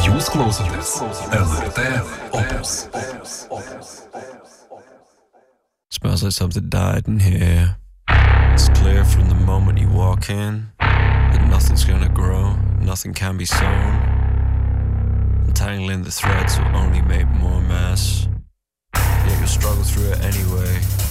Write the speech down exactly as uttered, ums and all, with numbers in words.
Jūs klausotės L R T Opus. Smells like something died in here. It's clear from the moment you walk in that nothing's gonna grow, nothing can be sown. Untangling the threads will only make more mess. Yet you'll struggle through it anyway.